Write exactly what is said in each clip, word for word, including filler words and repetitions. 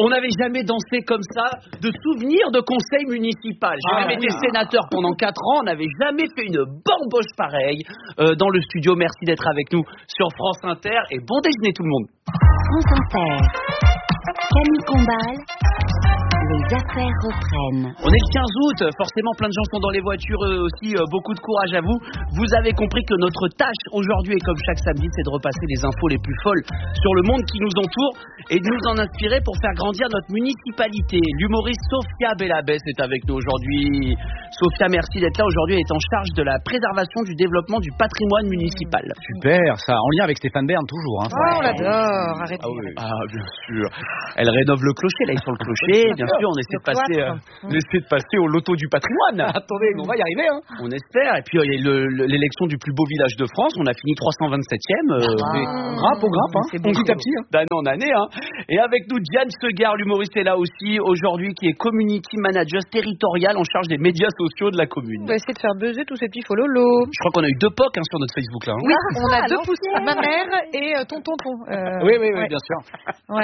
On n'avait jamais dansé comme ça, de souvenirs de conseil municipal. J'ai Ah, même oui. été sénateur pendant quatre ans, on n'avait jamais fait une bamboche pareille euh, dans le studio. Merci d'être avec nous sur France Inter et bon déjeuner tout le monde. France Inter. Camille Combal. Les affaires reprennent. On est le quinze août, forcément plein de gens sont dans les voitures eux aussi, euh, beaucoup de courage à vous. Vous avez compris que notre tâche aujourd'hui, et comme chaque samedi, c'est de repasser les infos les plus folles sur le monde qui nous entoure et de nous en inspirer pour faire grandir notre municipalité. L'humoriste Sophia Bellabès est avec nous aujourd'hui. Sophia, merci d'être là. Aujourd'hui, elle est en charge de la préservation du développement du patrimoine municipal. Super, ça, en lien avec Stéphane Bern toujours. Hein, Oh, on l'adore, arrêtez. Ah, oui. Ah, bien sûr. Elle rénove le clocher, là, ils sont sur le clocher. Bien sûr, on essaie de passer, euh, on essaie de passer au loto du patrimoine. Attendez, on va y arriver. Hein. On espère. Et puis, il y a eu le- le- l'élection du plus beau village de France. On a fini trois cent vingt-septième. Euh, mais Grimpe, on grimpe, hein. C'est beau. Petit à petit. Hein. d'année en année. Hein. Et avec nous, Diane Segar, l'humoriste, est là aussi aujourd'hui, qui est community manager territorial en charge des médias sociaux de la commune. On va essayer de faire buzzer tous ces petits fololos. Je crois qu'on a eu deux P O C hein, sur notre Facebook là. Hein. Oui, on a Ah, deux l'ancienne. pouces, ma mère et euh, ton tonton. Euh, Oui, oui, oui, ouais. bien sûr. Ouais.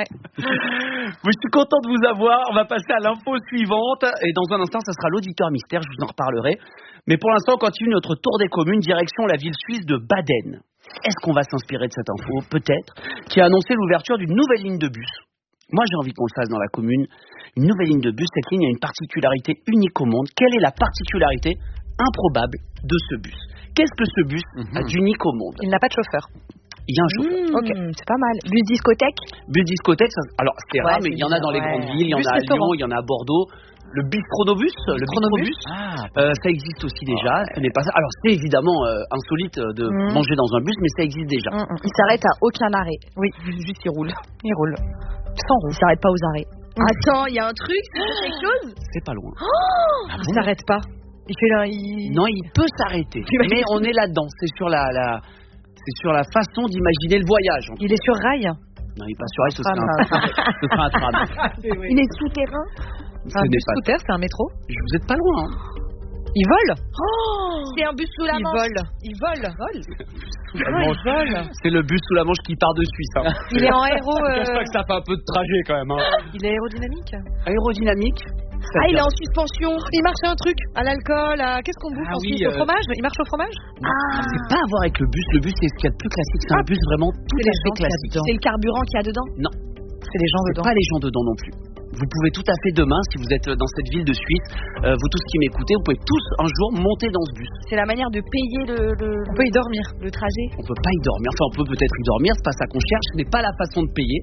Je suis content de vous avoir. On va passer à l'info suivante. Et dans un instant, ça sera l'auditeur mystère. Je vous en reparlerai. Mais pour l'instant, on continue notre tour des communes, direction la ville suisse de Baden. Est-ce qu'on va s'inspirer de cette info? Peut-être. Qui a annoncé l'ouverture d'une nouvelle ligne de bus. Moi, j'ai envie qu'on le fasse dans la commune. Une nouvelle ligne de bus. Cette ligne a une particularité unique au monde. Quelle est la particularité improbable de ce bus? Qu'est-ce que ce bus a d'unique au monde? Il n'a pas de chauffeur. Il y a un chauffeur. Ok, c'est pas mal. Bus discothèque. Bus discothèque, ça- alors c'est Ouais, rare, mais c'est il y en a dans les bizarre, grandes ouais. villes, il y en Bus a à restaurant. Lyon, il y en a à Bordeaux. Le bistronobus, le Bistronobus. bistrobus, Ah, euh, ça existe aussi déjà. Ce n'est pas ça. Alors c'est évidemment euh, insolite de Mhm. manger dans un bus, mais ça existe déjà. Mm, mm. Il s'arrête à aucun arrêt. Oui, juste il roule. Il roule. Sans roue. Il s'arrête pas aux arrêts. Mm. Attends, il y a un truc, c'est quelque chose. C'est pas loin. Il s'arrête pas. Il fait là, il... Non, il peut s'arrêter. T'imagines- Mais on est là-dedans. C'est sur la, la- c'est sur la façon d'imaginer le voyage. Il est sur rail. Non, il passe sur elle, ce sera Tram. un, ce sera un tram. Il est souterrain. Ce Un n'est bus pas. scooter, c'est un métro. Vous êtes pas loin. Hein. Il vole. C'est un bus sous la Il Manche. vole. Il vole. Sous la Ah, Manche. il vole. C'est le bus sous la Manche qui part de Suisse. Hein. Il est en aéro. Je cache euh, pas que ça fait un peu de trajet quand même. Hein. Il est aérodynamique. Aérodynamique. Ah, il est en suspension. Il marche à un truc, à l'alcool, à qu'est-ce qu'on bouffe Ah en oui, Suisse, au euh, fromage. Il marche au fromage. C'est pas à voir avec le bus. Le bus, c'est ce qu'il y a de plus classique. C'est un bus vraiment tout C'est à les fait gens qu'il y a classique. dedans. C'est le carburant qu'il y a dedans. C'est les gens C'est dedans. pas les gens dedans non plus. Vous pouvez tout à fait demain, si vous êtes dans cette ville de Suisse, euh, vous tous qui m'écoutez, vous pouvez tous un jour monter dans ce bus. C'est la manière de payer le, le, On peut y dormir. le trajet. On peut pas y dormir. Enfin, on peut peut-être y dormir. C'est pas ça qu'on cherche. Ce n'est pas la façon de payer.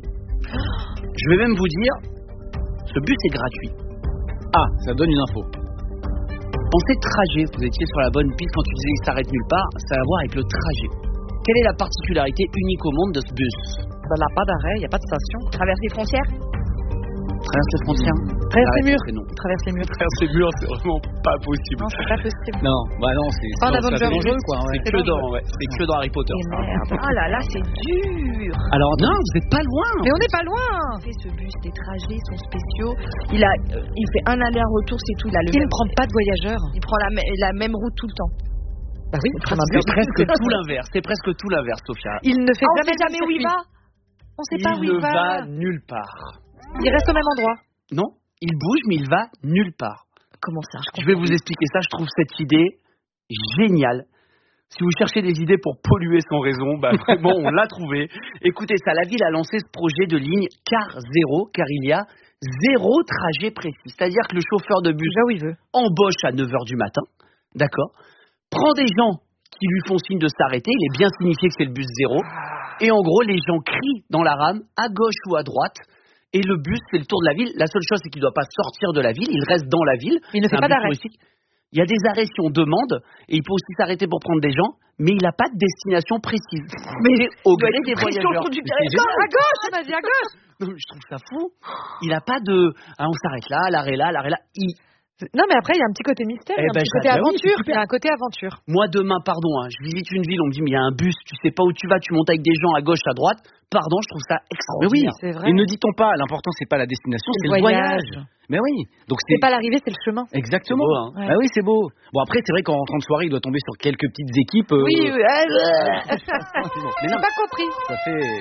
Je vais même vous dire, ce bus est gratuit. Ah, ça donne une info. Pensez trajet. Vous étiez sur la bonne piste quand tu disais il s'arrête nulle part. Ça a à voir avec le trajet. Quelle est la particularité unique au monde de ce bus? Ça n'a pas d'arrêt, il n'y a pas de station. Traverse les frontières. Traverse les frontières. Traverse les Arrête, murs. c'est non. Il traverse les murs. Traverse les murs, c'est vraiment pas possible. Non, c'est pas possible. Non, bah non, c'est Pas sinon, un ça Avenger. fait dangereux, quoi. Ouais. C'est que dans, ouais, c'est que dans Harry Potter. Et merde. Oh là là, c'est dur. Alors non, vous êtes pas loin. Mais on n'est pas loin. Il fait ce bus, les trajets sont spéciaux. Il a, euh, il fait un aller-retour, c'est tout. Il a le Il même- ne prend pas de voyageurs. il prend la, me- la même route tout le temps. Bah oui, C'est presque tout l'inverse. C'est presque tout l'inverse, Sophia. Il ne fait Ah, on jamais, sait jamais où il va. On sait Il pas où ne il va. va nulle part. Il reste au même endroit. Non, il bouge, mais il va nulle part. Comment ça? Je vais vous expliquer ça. Je trouve cette idée géniale. Si vous cherchez des idées pour polluer sans raison, bah vraiment, on l'a trouvé. Écoutez ça, la ville a lancé ce projet de ligne car zéro, car il y a zéro trajet précis. C'est-à-dire que le chauffeur de bus Il va où il veut. embauche à neuf heures du matin, d'accord, prend des gens qui lui font signe de s'arrêter, il est bien signifié que c'est le bus zéro, et en gros, les gens crient dans la rame, à gauche ou à droite, et le bus fait le tour de la ville. La seule chose, c'est qu'il ne doit pas sortir de la ville, il reste dans la ville. Il ne C'est fait un pas bus d'arrêt. touristique. Il y a des arrêts si on demande, et il peut aussi s'arrêter pour prendre des gens, mais il n'a pas de destination précise. Mais au gré des voyageurs. Sur le du Mais c'est territoire. génial. À gauche, on a dit à gauche. Non, mais je trouve ça fou. Il n'a pas de... Ah, on s'arrête là, l'arrêt là, l'arrêt là. Il... Non, mais après, il y a un petit côté mystère, il y a Eh un ben, petit côté j'adore. aventure. Oui, c'est Il y a un côté aventure. Moi, demain, pardon, hein, je visite une ville, on me dit, mais il y a un bus, tu sais pas où tu vas, tu montes avec des gens à gauche, à droite. Pardon, je trouve ça Mais oui, extraordinaire. C'est vrai. et ne dit-on pas, l'important c'est pas la destination, c'est le voyage. Mais oui, donc C'est c'est pas l'arrivée, c'est le chemin. exactement. C'est beau, hein. Ouais. Ah oui, c'est beau. Bon après, c'est vrai qu'en rentrant de soirée, il doit tomber sur quelques petites équipes. euh, Oui, oui. Mais non, J'ai pas compris. ça fait.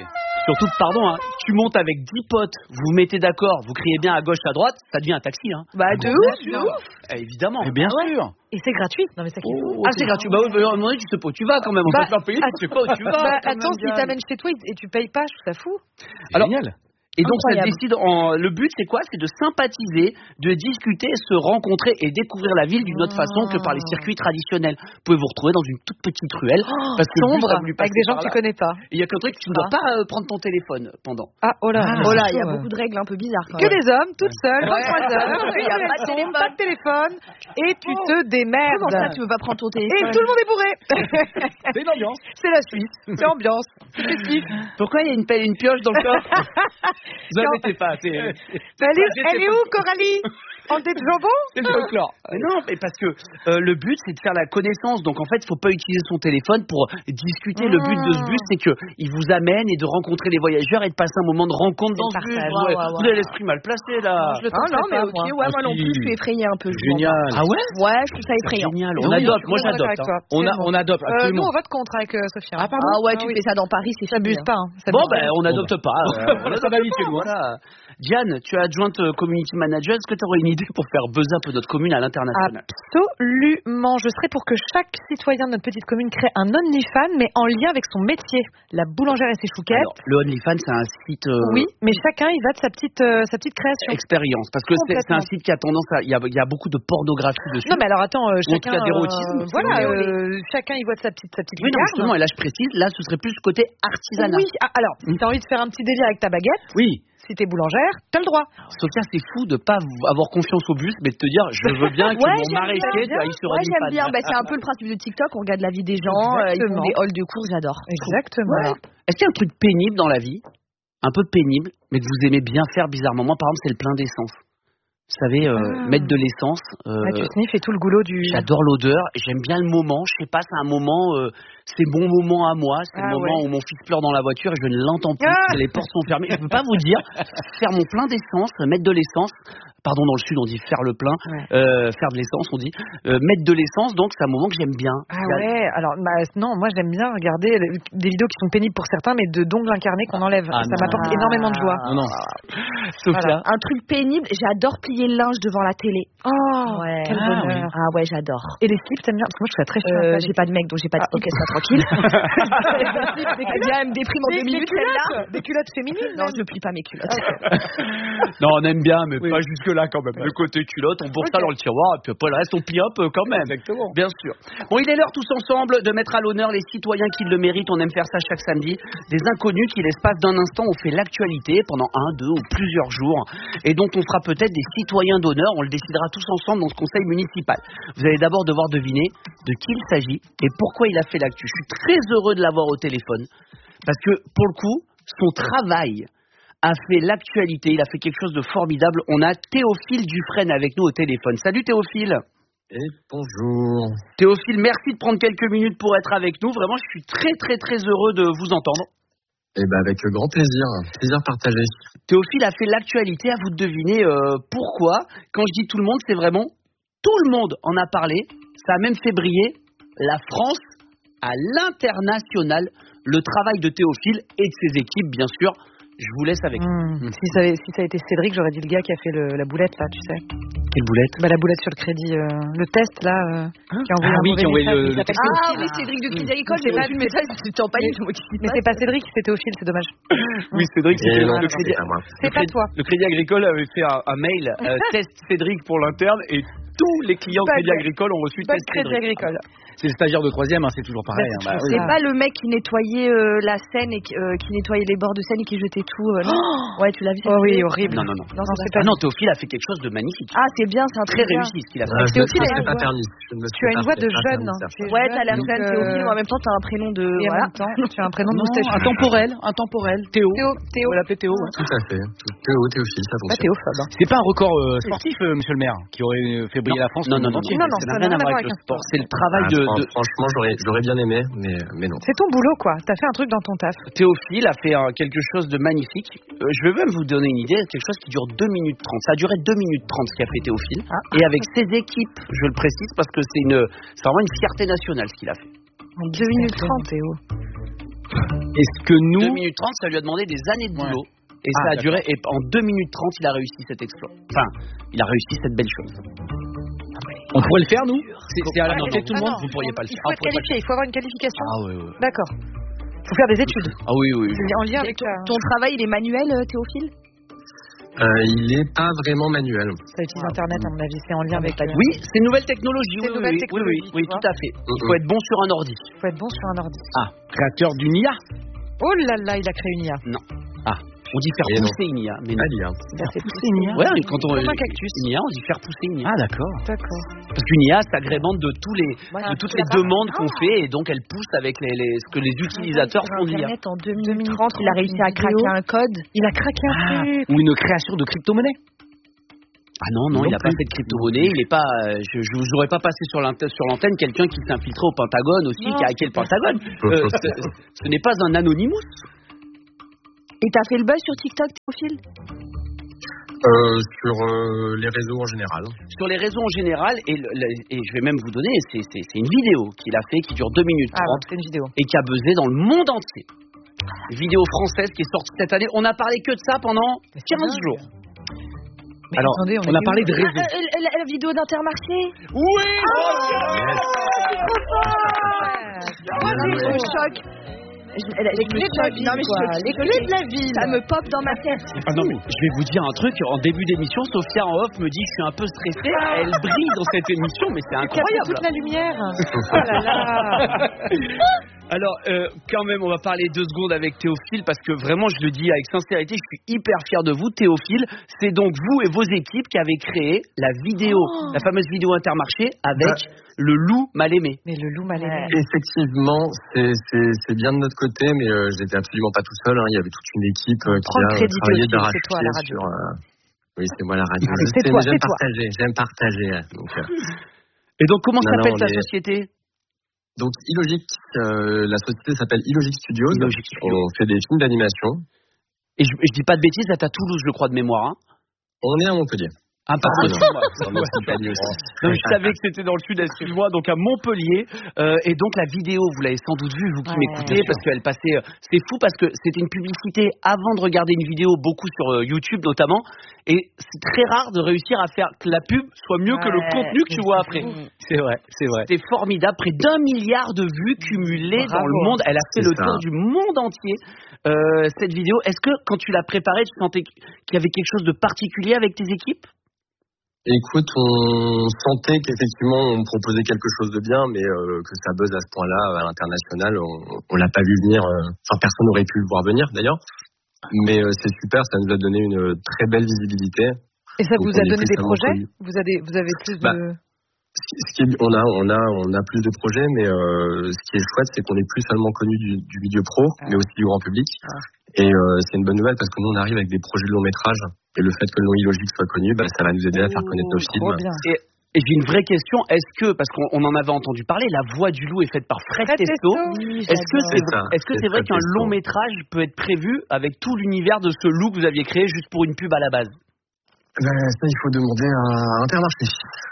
Surtout, pardon, hein, tu montes avec dix potes, vous vous mettez d'accord, vous criez bien à gauche, à droite, ça devient un taxi. Hein. Bah, de ouf, de ouf. Eh, évidemment. Mais bien Ah ouais. sûr. Et c'est gratuit. Non, mais ça qui est fou. Ah, c'est gratuit. Bah, oui, bah, à un moment donné, tu sais pas où tu vas quand même. On Bah, va te faire payer, tu sais pas où tu vas. Bah, quand attends, même, s'ils Diane. t'amènent chez toi et tu payes pas, je trouve ça fou. Alors, Génial. Et donc, ça Incroyable. décide en... le but, c'est quoi? C'est de sympathiser, de discuter, se rencontrer et découvrir la ville d'une autre façon que par les circuits traditionnels. Vous pouvez vous retrouver dans une toute petite ruelle. parce que le bus Sombre, a voulu passer avec des gens par que tu là. connais pas. Et il y a qu'un truc, tu ne dois pas euh, prendre ton téléphone pendant. Ah, oh là. Ah, Oh là, il y a chaud, beaucoup de règles un peu bizarres quand Que même. des hommes, toutes seules, vingt-trois heures, Il y a pas de son, téléphone. pas de téléphone, et tu te démerdes. Comment ça, tu veux pas prendre ton Et téléphone? tout le monde est bourré. C'est une ambiance. C'est la Suisse, c'est ambiance, c'est festif. Pourquoi il y a une pelle et une pioche dans le coffre? Vous en mettez pas. C'est Elle est, elle est où, Coralie? En tête de jambon? c'est le folklore. Mais non, mais parce que euh, le but, c'est de faire la connaissance. Donc, en fait, il faut pas utiliser son téléphone pour discuter. Le but de ce bus, c'est qu'il vous amène et de rencontrer les voyageurs et de passer un moment de rencontre dans ce le bus. partage. Ouais, Ouais, ouais, Vous avez l'esprit mal placé, là. Je le Ah non, tenterai mais pas, ok, moi. ouais, moi non plus, je suis effrayée un peu. je vous mens Génial. Ah ouais? pas. Ouais, je trouve ça effrayant. Génial. Oui, On oui, adopte. je Moi, suis d'accord j'adopte. avec hein. toi. On, a, Tellement. on adopte, Euh, absolument. nous, on vote contre avec euh, Sophia. Ah, pardon. Ah ouais, Ah tu oui. fais ça dans Paris, c'est Ça fini, abuse hein. pas. Hein. Ça Bon, abuse ben, pas. on n'adopte pas. euh, on Ça va vite chez nous, hein. Voilà. Diane, tu es adjointe euh, community manager. Est-ce que tu aurais une idée pour faire buzzer un peu notre commune à l'international? Absolument. Je serais pour que chaque citoyen de notre petite commune crée un OnlyFans, mais en lien avec son métier. La boulangère et ses chouquettes. Alors, le OnlyFans, c'est un site euh, Oui, mais chacun, il va de sa petite, euh, sa petite création. expérience. Parce que c'est c'est un Complètement. site qui a tendance à. Il y a, il y a beaucoup de pornographie dessus. Non, mais alors attends, euh, Ou en tout chacun. cas d'érotisme, euh, si voilà, vous voulez. euh, chacun, il voit de sa petite, sa petite Oui, non, lucarne. justement, et là, je précise, là, ce serait plus côté artisanat. Oui, ah, alors, si t'as envie de faire un petit délire avec ta baguette, Oui. si t'es boulangère, t'as le droit. Sophia, c'est fou de pas avoir confiance au bus, mais de te dire, je veux bien que Ouais, mon j'aime maraîcher bien. aille sur Ouais, j'aime OnlyFans. bien. Bah, c'est un peu le principe de TikTok. On regarde la vie des gens, euh, ils font Exactement. des halls de cours, j'adore. Exactement. Voilà. Est-ce qu'il y a un truc pénible dans la vie, un peu pénible, mais que vous aimez bien faire bizarrement? Moi, par exemple, c'est le plein d'essence. Vous savez, euh, Ah. mettre de l'essence. euh, Ouais, tu sniffes et tout le goulot du. J'adore l'odeur, j'aime bien le moment. Je sais pas, c'est un moment, euh, c'est mon moment à moi. C'est Ah le moment ouais. où mon fils pleure dans la voiture et je ne l'entends plus. Ah. Les portes sont fermées. Je peux pas vous dire, faire mon plein d'essence, mettre de l'essence. Pardon, dans le sud on dit faire le plein, Ouais. euh, faire de l'essence, on dit euh, mettre de l'essence. Donc c'est un moment que j'aime bien. Ah ouais, alors bah, non, moi j'aime bien regarder le- des vidéos qui sont pénibles pour certains, mais de d'ongles incarnés qu'on enlève. Ah ça non. m'apporte énormément de joie. Non, non. Sophia, Un truc pénible, j'adore plier le linge devant la télé. Oh, Ouais. quel Ah, bonheur. Ah ouais, j'adore. Et les slips, t'aimes bien? Parce que moi je trouve ça très chiant. Euh, ça, j'ai les- pas de mec, donc j'ai pas de. Ah, Ok, sois tranquille. Eh bien, elle me déprime en Des- deux des minutes, culottes, celle-là. des culottes féminines. Non, même. je plie pas mes culottes. non, on aime bien, mais Oui. pas jusque là quand même. Le côté culotte, on bourre ça Ok. dans le tiroir et puis après le reste on plie up euh, quand même. Exactement. Bien sûr. Bon, il est l'heure tous ensemble de mettre à l'honneur les citoyens qui le méritent. On aime faire ça chaque samedi. Des inconnus qui, l'espace d'un instant, ont fait l'actualité pendant un, deux ou plusieurs jours et dont on fera peut-être des citoyens d'honneur. On le décidera tous ensemble dans ce conseil municipal. Vous allez d'abord devoir deviner de qui il s'agit et pourquoi il a fait l'actu. Je suis très heureux de l'avoir au téléphone parce que, pour le coup, son travail a fait l'actualité. Il a fait quelque chose de formidable. On a Théophile Dufresne avec nous au téléphone. Salut Théophile. Et bonjour. Théophile, merci de prendre quelques minutes pour être avec nous. Vraiment, je suis très très très heureux de vous entendre. Et ben avec grand plaisir, plaisir partagé. Théophile a fait l'actualité, à vous de deviner euh, pourquoi. Quand je dis tout le monde, c'est vraiment tout le monde en a parlé. Ça a même fait briller la France à l'international. Le travail de Théophile et de ses équipes, bien sûr. Je vous laisse avec. Mmh. Si, ça avait- si ça a été Cédric, j'aurais dit le gars qui a fait le- la boulette là, tu sais. Quelle boulette. Bah la boulette sur le crédit, euh, le test là, euh, qui a envoyé Ah un oui, mauvais qui a envoyé message, le- il le s'appelle texto. Ah Théophile. oui, Cédric de Crédit Agricole, C'est j'ai pas- reçu le message, c'était en panique, moi qui Mais c'est pas Cédric, c'est Théophile, c'est dommage. Oui, Cédric, Et c'était non, le c'est crédit. pas moi. C'est pas toi. Le Crédit Agricole avait fait un, un mail euh, test Cédric pour l'interne et tous les clients Pas Crédit de- Agricole ont reçu Pas de test crédit Cédric. agricole. C'est le stagiaire de troisième, hein, c'est toujours pareil. Bah, hein, bah, c'est oui. C'est pas le mec qui nettoyait euh, la scène et qui, euh, qui nettoyait les bords de scène et qui jetait tout. euh, non ouais, tu l'as vu cette Oh oui, vidéo horrible. Non, non, non. Non, c'est c'est Ah non, Théophile a fait quelque chose de magnifique. Ah, c'est bien, c'est un Très truc bien. réussi ce qu'il a fait. Ah, je me Théophile, serais elle a pas une permis. Je ne me Tu serais as une pas- voix de pas jeune. permis de faire ça. Tu es Ouais, t'as l'air donc, jeune, euh, Théophile, mais en même temps, t'as un prénom de. Et en Voilà. même temps, tu as un prénom de Non, moustache. intemporel, intemporel. Théo. Théo, Théo. On va l'appeler Théo. ouais. Tout à fait. Théo, Théophile, ça Pas fonctionne. théophobe. hein. C'est pas un record euh, sportif, euh, monsieur le maire, qui aurait euh, fait briller la France Non, au non, monde non, entier. Non, non, ça ça n'a rien à voir avec le un sport. C'est le travail Ah, de, fran- de Franchement, j'aurais, j'aurais bien aimé, mais, mais non. C'est ton boulot, quoi. T'as fait un truc dans ton taf. Théophile a fait euh, quelque chose de magnifique. Euh, je vais même vous donner une idée, quelque chose qui dure deux minutes trente. Ça a duré deux minutes trente ce qu'a fait Théophile. Ah. Et avec ses équipes, je le précise parce que c'est une, c'est vraiment une fierté nationale ce qu'il a fait. En deux minutes trente, Théo. Est-ce que nous... deux minutes trente, ça lui a demandé des années de boulot. Ouais. Et ah, ça a duré, et en deux minutes trente, il a réussi cet exploit. Enfin, il a réussi cette belle chose. On pourrait le faire, nous? C'est, c'est à la ah, portée de tout le monde? non, vous pourriez pas le il faire. faut être qualifié, il faut avoir une qualification. Ah oui, oui. D'accord. Il faut faire des études. Ah oui, oui. C'est en lien avec ton, la... ton travail, il est manuel, euh, Théophile? Euh, il n'est pas vraiment manuel. Ça utilise Internet, à mon avis, c'est en lien avec la... Oui, c'est une nouvelle technologie. C'est Oui, une nouvelle oui, technologie, oui, oui, oui, tu tout à fait. Il faut être bon sur un ordi. Il faut être bon sur un ordi. Ah, créateur d'une I A? Oh là là, il a créé une I A. Non. Ah, on dit faire Et pousser non. une I A. Mais non. Allez, hein. Il a fait pousser une I A. Ouais, quand on Comme un cactus. Une I A, on dit faire pousser une I A. Ah, d'accord. D'accord. Parce qu'une I A s'agrémente de tous les, Ouais, de toutes c'est les la demandes part. qu'on fait et donc elle pousse avec les, les, ce que les utilisateurs font d'I A. Internet, en deux minutes trente, il a réussi à craquer un code. Il a craqué un Ah, truc. ou une création de crypto-monnaie? Ah non, non, Non il n'a pas plus. fait de crypto-monnaie, il est pas, euh, je, je vous aurais pas passé sur l'antenne, sur l'antenne quelqu'un qui s'est infiltré au Pentagone aussi, Non, qui a hacké le Pentagone. Euh, ce, ce n'est pas un anonymous. Et t'as fait le buzz sur TikTok, Théophile? Euh, sur euh, les réseaux en général. Sur les réseaux en général, et, le, le, et je vais même vous donner, c'est, c'est, c'est une vidéo qu'il a fait qui dure deux minutes Ah, trente c'est une vidéo. et qui a buzzé dans le monde entier. Une vidéo française qui est sortie cette année. On a parlé que de ça pendant quinze jours. Mais Alors, attendez, on, a était parlé où de Ah, réseau. euh, euh, la, la vidéo d'Intermarché. Oui. Moi, je me choque. Je, elle- Les je me clés de la choque. ville, Non, mais quoi. je- Les clés de la ville. Ça me pop dans ma tête. Ah non, mais je vais vous dire un truc. En début d'émission, Sophia en off me dit que je suis un peu stressée. Elle brille dans cette émission, mais c'est Capte incroyable. toute la lumière. Oh là là. Alors, euh, quand même, on va parler deux secondes avec Théophile parce que vraiment, je le dis avec sincérité, je suis hyper fier de vous, Théophile. C'est donc vous et vos équipes qui avez créé la vidéo, Oh. la fameuse vidéo Intermarché avec le loup mal aimé. Mais le loup mal aimé. Effectivement, c'est, c'est, c'est bien de notre côté, mais euh, j'étais absolument pas tout seul. Hein. Il y avait toute une équipe euh, qui Prends le a crédit, travaillé Théophile, c'est toi à la d'arrache-pied radio. sur. Euh... Oui, c'est moi la radio. Ah, Je c'est sais, toi, mais j'aime c'est toi. partager. J'aime partager. hein. Donc, euh, Et donc, comment Non, s'appelle non, ta on est- société? donc Illogic, euh, la société s'appelle Illogic Studios. Illogic Studios. On fait des films d'animation. Et je, je dis pas de bêtises, c'est à Toulouse, je crois, de mémoire. Hein. On est à Montpellier. Ah, pardon, Ah, excuse-moi. On est en compagnie aussi. Non, je savais que c'était dans le sud, excuse-moi, donc à Montpellier. Euh, et donc la vidéo, vous l'avez sans doute vue, vous qui Ouais, m'écoutez, bien parce qu'elle passait. euh, C'était fou parce que c'était une publicité avant de regarder une vidéo, beaucoup sur euh, YouTube notamment. Et c'est très rare de réussir à faire que la pub soit mieux que le Ouais, contenu que tu vois après. C'est vrai, c'est vrai. C'était formidable, près d'un milliard de vues cumulées Bravo. dans le monde. Elle a fait C'est le ça. tour du monde entier. Euh, cette vidéo, est-ce que quand tu l'as préparée, tu sentais qu'il y avait quelque chose de particulier avec tes équipes? Écoute, on sentait qu'effectivement on proposait quelque chose de bien, mais euh, que ça buzz à ce point-là à l'international, on, on l'a pas vu venir. euh, Enfin, personne n'aurait pu le voir venir d'ailleurs. Mais euh, c'est super, ça nous a donné une très belle visibilité. Et ça Donc, vous on a est donné des plus projets? connu. Vous avez, vous avez plus de... Bah, Ce qui, ce qui est, on a, on a, on a plus de projets, mais euh, ce qui est chouette, c'est qu'on est plus seulement connu du, du milieu pro, mais aussi du grand public. Et euh, c'est une bonne nouvelle parce que nous, on arrive avec des projets de long métrage. Et le fait que le nom Illogic soit connu, bah, ça va nous aider à faire connaître nos Trop films. bien. Et, et j'ai une vraie question. Est-ce que, parce qu'on on en avait entendu parler, la voix du loup est faite par Fred, Fred Testo. Testo. Oui, Est-ce que c'est, C'est ça, est-ce que c'est c'est vrai Fred qu'un Testo. long métrage peut être prévu avec tout l'univers de ce loup que vous aviez créé juste pour une pub à la base? Ben, ça, il faut demander à Intermarché.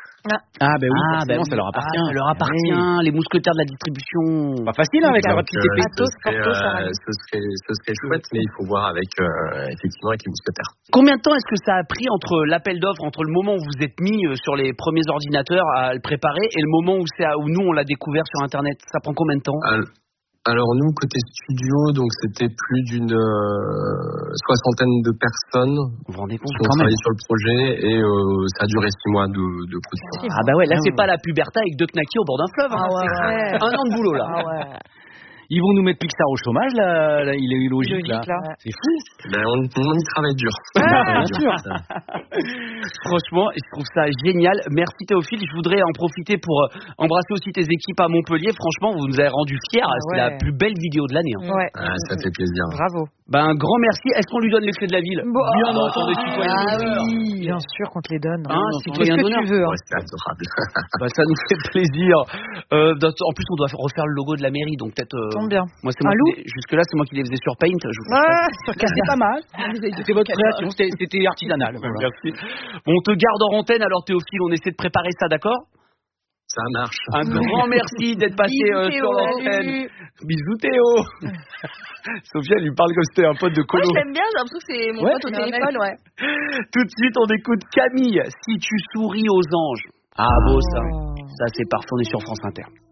Ah, ben oui, Ah, forcément, bah oui. ça leur appartient. Ah, ça leur appartient. Les mousquetaires de la distribution. Pas facile, hein, avec la Donc, rapidité euh, P. ce, serait, euh, ce, serait, ce serait chouette, mais il faut voir avec, euh, effectivement, avec les mousquetaires. Combien de temps est-ce que ça a pris entre l'appel d'offres, entre le moment où vous êtes mis euh, sur les premiers ordinateurs à le préparer et le moment où, c'est à- où nous on l'a découvert sur Internet? Ça prend combien de temps? Alors, alors nous, côté studio, donc c'était plus d'une euh, soixantaine de personnes Vous vous rendez compte qui ont quand même? travaillé sur le projet et euh, ça a duré six mois de, de production. Ah bah ouais, là c'est pas la puberté avec deux knackis au bord d'un fleuve. hein. Ah ouais, ouais. Un an de boulot là. Ah ouais. Ils vont nous mettre Pixar au chômage, là, là, il est logique, là. Logique, là. C'est fou. Ben, on, on y travaille dur. bien sûr. Franchement, je trouve ça génial. Merci Théophile. Je voudrais en profiter pour euh, embrasser aussi tes équipes à Montpellier. Franchement, vous nous avez rendu fiers. Ah C'est ouais. la plus belle vidéo de l'année. hein. Ouais. Ah, ça fait plaisir. Bravo. Ben, un grand merci. Est-ce qu'on lui donne les clés de la ville? Bon, Bien ah, entendu, citoyen Ah d'honneur. oui, bien sûr qu'on te les donne. Hein, Qu'est-ce citoyen que d'honneur. tu veux hein. Ouais, c'est adorable. Bah, ça nous fait plaisir. Euh, en plus, on doit refaire le logo de la mairie, donc peut-être. euh, Tombe bien. Moi, c'est moi Un qui loup les- jusque-là, c'est moi qui les faisais sur Paint. Je vous cache pas. Ah, sur C'était pas mal. C'était votre création, c'était, c'était artisanal. Voilà. Merci. Bon, on te garde en antenne alors Théophile, on essaie de préparer ça, d'accord? Ça marche. Un grand merci d'être passé euh, sur l'antenne. Bisous Théo. Sophia lui parle comme si c'était un pote de colo. Moi, j'aime bien, j'ai l'impression que c'est mon ouais, pote au téléphone, ouais. Tout de suite, on écoute Camille, Si tu souris aux anges. Ah beau ça. Ça c'est parfait, on est sur France Inter.